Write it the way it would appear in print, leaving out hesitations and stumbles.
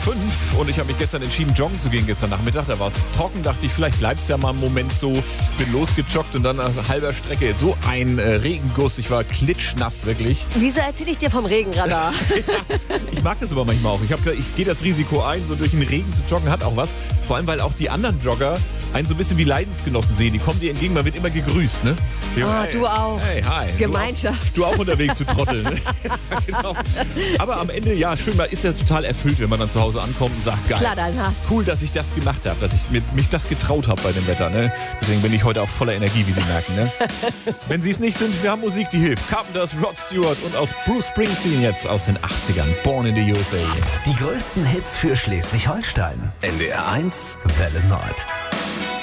und ich habe mich gestern entschieden, joggen zu gehen gestern Nachmittag. Da war es trocken, dachte ich, vielleicht bleibt es ja mal einen Moment so. Bin losgejoggt und dann nach halber Strecke so ein Regenguss. Ich war klitschnass, wirklich. Wieso erzähle ich dir vom Regenradar? Ich mag das aber manchmal auch. Ich gehe das Risiko ein, so durch den Regen zu joggen, hat auch was. Vor allem, weil auch die anderen Jogger einen so ein bisschen wie Leidensgenossen sehen. Die kommen dir entgegen, man wird immer gegrüßt, ne? Hey, du auch. Hey, hi. Gemeinschaft. Du auch unterwegs, du Trottel, ne? Genau. Aber am Ende, ja, schön, man ist ja total erfüllt, wenn man dann zu Hause ankommt und sagt, geil, cool, dass ich das gemacht habe, dass ich mich das getraut habe bei dem Wetter, ne? Deswegen bin ich heute auch voller Energie, wie Sie merken, ne? Wenn Sie es nicht sind, wir haben Musik, die hilft. Carpenters, Rod Stewart und aus Bruce Springsteen jetzt aus den 80ern. Born in the USA. Die größten Hits für Schleswig-Holstein. NDR 1, Welle Nord.